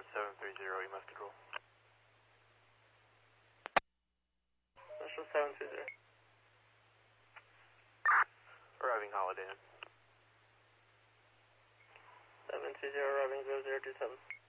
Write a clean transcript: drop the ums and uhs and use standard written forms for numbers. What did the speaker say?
Airport 730, EMS control. Special 730. Arriving Holiday Inn. 730, arriving 0027.